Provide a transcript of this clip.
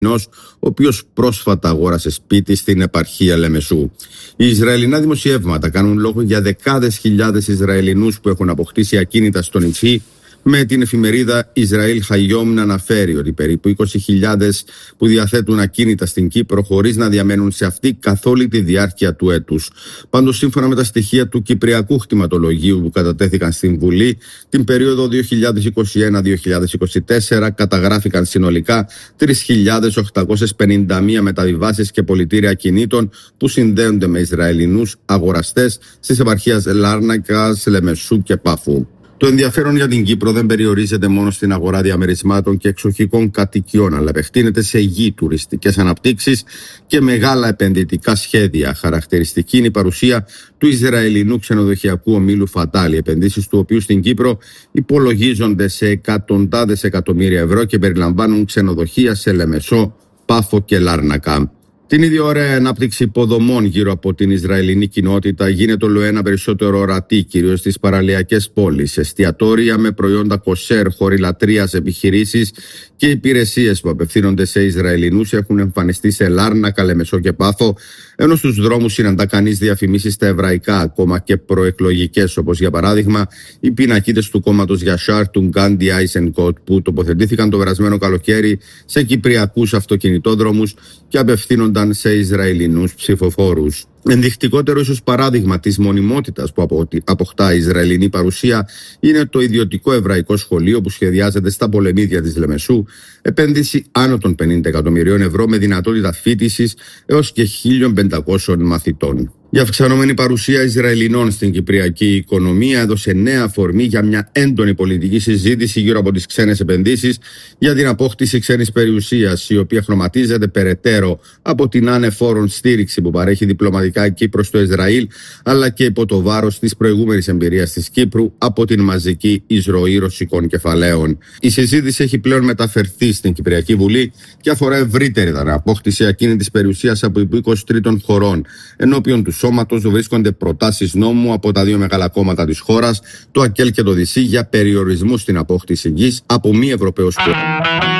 ο οποίος πρόσφατα αγόρασε σπίτι στην επαρχία Λεμεσού. Οι Ισραηλινά δημοσιεύματα κάνουν λόγο για δεκάδες χιλιάδες Ισραηλινούς που έχουν αποκτήσει ακίνητα στο νησί, με την εφημερίδα Ισραήλ Χαγιόμ να αναφέρει ότι περίπου 20.000 που διαθέτουν ακίνητα στην Κύπρο χωρίς να διαμένουν σε αυτή καθ' όλη τη διάρκεια του έτους. Πάντως, σύμφωνα με τα στοιχεία του Κυπριακού Χτιματολογίου που κατατέθηκαν στην Βουλή, την περίοδο 2021-2024 καταγράφηκαν συνολικά 3.851 μεταβιβάσεις και πολιτήρια ακινήτων που συνδέονται με Ισραηλινούς αγοραστές στις επαρχίες Λάρνακας, Λεμεσού και Πάφου. Το ενδιαφέρον για την Κύπρο δεν περιορίζεται μόνο στην αγορά διαμερισμάτων και εξοχικών κατοικιών, αλλά επεκτείνεται σε γη, τουριστικές αναπτύξεις και μεγάλα επενδυτικά σχέδια. Χαρακτηριστική είναι η παρουσία του Ισραηλινού ξενοδοχειακού ομίλου Φατάλ, οι επενδύσεις του οποίου στην Κύπρο υπολογίζονται σε εκατοντάδες εκατομμύρια ευρώ και περιλαμβάνουν ξενοδοχεία σε Λεμεσό, Πάφο και Λάρνακα. Την ίδια ώρα, η ανάπτυξη υποδομών γύρω από την Ισραηλινή κοινότητα γίνεται ολοένα περισσότερο ορατή, κυρίως στις παραλιακές πόλεις, εστιατόρια με προϊόντα κοσέρ, χώροι λατρείας, επιχειρήσεις και υπηρεσίες που απευθύνονται σε Ισραηλινούς έχουν εμφανιστεί σε Λάρνακα, Λεμεσό και Πάφο, ενώ στους δρόμους συναντά κανείς διαφημίσεις στα εβραϊκά, ακόμα και προεκλογικές, όπως για παράδειγμα οι πινακίδες του κόμματος Γιασάρ του Γκάντι Άισενκοτ που τοποθετήθηκαν το περασμένο καλοκαίρι σε κυπριακούς αυτοκινητόδρομους και απευθύνονταν σε Ισραηλινούς ψηφοφόρους. Ενδεικτικότερο ίσως παράδειγμα της μονιμότητας που αποκτά η Ισραηλινή παρουσία είναι το ιδιωτικό εβραϊκό σχολείο που σχεδιάζεται στα πολεμίδια της Λεμεσού, επένδυση άνω των 50 εκατομμυρίων ευρώ με δυνατότητα φοιτησης έως και 1.500 μαθητών. Η αυξανόμενη παρουσία Ισραηλινών στην κυπριακή οικονομία έδωσε νέα αφορμή για μια έντονη πολιτική συζήτηση γύρω από τις ξένες επενδύσεις για την απόκτηση ξένης περιουσίας, η οποία χρωματίζεται περαιτέρω από την ανεφόρον στήριξη που παρέχει διπλωματικά η Κύπρος στο Ισραήλ, αλλά και υπό το βάρος της προηγούμενης εμπειρίας της Κύπρου από την μαζική εισρωή ρωσικών κεφαλαίων. Η συζήτηση έχει πλέον μεταφερθεί στην Κυπριακή Βουλή και αφορά ευρύτερη την απόκτηση ακίνητης περιουσίας από υπήκοους τρίτων χωρών. Ενώπιον του σώματος βρίσκονται προτάσεις νόμου από τα δύο μεγάλα κόμματα της χώρας, το ΑΚΕΛ και το ΔΙΣΥ, για περιορισμού στην απόκτηση γης από μη Ευρωπαίους πολίτες.